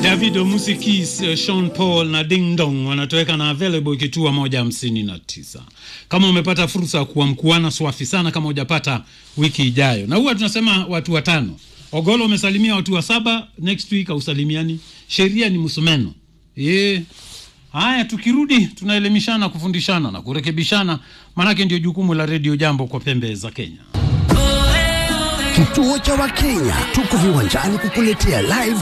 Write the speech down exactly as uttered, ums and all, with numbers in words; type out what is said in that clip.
Davido Musikis, Sean Paul na Ding Dong wanatoweka na available kitua moja hamsini na tisa. Kama umepata fursa ya kuwa mkuana swafi sana kama hujapata wiki ijayo. Na huwa tunasema watu watano. Ogolo umesalimia watu wa saba, next week usalimiani. Sheria ni musumeno. Eh. Haya, tukirudi tunaelimishana, kufundishana na kurekebishana, manake ndio jukumu la Radio Jambo kwa pembe za Kenya. Kituo cha Wakenya, tuko viwanjani kukuletea live